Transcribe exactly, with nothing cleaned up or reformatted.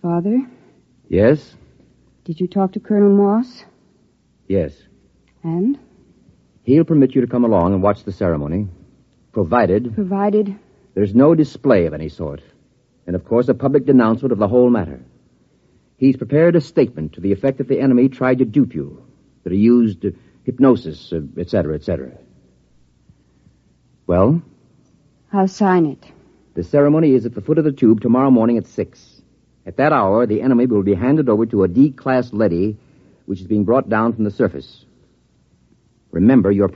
Father? Yes? Did you talk to Colonel Moss? Yes. And? He'll permit you to come along and watch the ceremony, provided... Provided? There's no display of any sort. And, of course, a public denouncement of the whole matter. He's prepared a statement to the effect that the enemy tried to dupe you, that he used uh, hypnosis, uh, et cetera, et cetera. Well? I'll sign it. The ceremony is at the foot of the tube tomorrow morning at six. At that hour, the enemy will be handed over to a D-class leady, which is being brought down from the surface. Remember, your